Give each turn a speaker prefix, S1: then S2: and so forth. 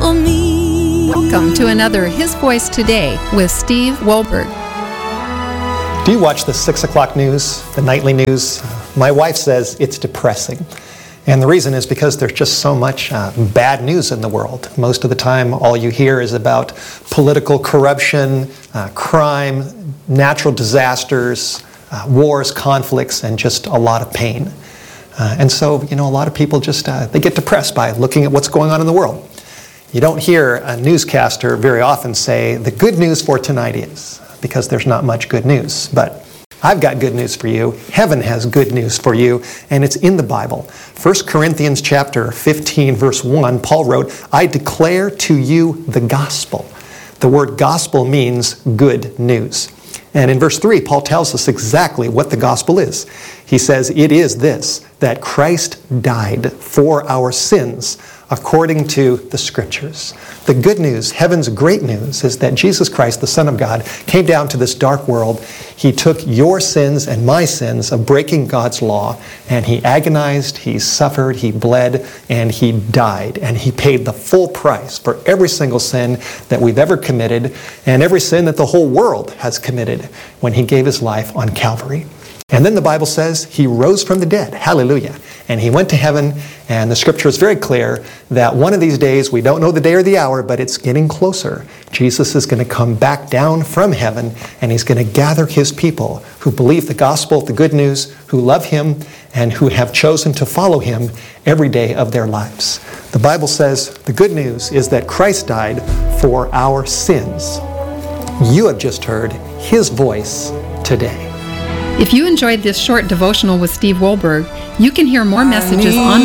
S1: for me.
S2: Welcome to another His Voice Today with Steve Wohlberg.
S3: Do you watch the 6 o'clock news, the nightly news? My wife says it's depressing. And the reason is because there's just so much bad news in the world. Most of the time, all you hear is about political corruption, crime, natural disasters, wars, conflicts, and just a lot of pain. And so, a lot of people just, they get depressed by looking at what's going on in the world. You don't hear a newscaster very often say, the good news for tonight is, because there's not much good news. But I've got good news for you. Heaven has good news for you, and it's in the Bible. 1 Corinthians chapter 15, verse 1, Paul wrote, I declare to you the gospel. The word gospel means good news. And in verse 3, Paul tells us exactly what the gospel is. He says, it is this, that Christ died for our sins according to the Scriptures. The good news, heaven's great news, is that Jesus Christ, the Son of God, came down to this dark world. He took your sins and my sins of breaking God's law, and He agonized, He suffered, He bled, and He died. And He paid the full price for every single sin that we've ever committed, and every sin that the whole world has committed when He gave His life on Calvary. And then the Bible says He rose from the dead. Hallelujah. And He went to heaven, and the Scripture is very clear that one of these days, we don't know the day or the hour, but it's getting closer. Jesus is going to come back down from heaven, and He's going to gather His people who believe the gospel, the good news, who love Him, and who have chosen to follow Him every day of their lives. The Bible says the good news is that Christ died for our sins. You have just heard His voice today.
S2: If you enjoyed this short devotional with Steve Wohlberg, you can hear more messages on